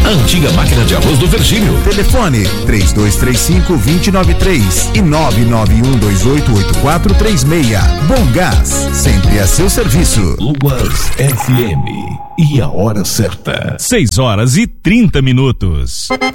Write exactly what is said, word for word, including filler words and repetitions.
a antiga máquina de arroz do Virgílio. Telefone três dois três cinco, dois zero nove três e nove nove um dois oito oito quatro três seis. Bom Gás, sempre a seu serviço. Luas F M e a hora certa. seis horas e trinta minutos.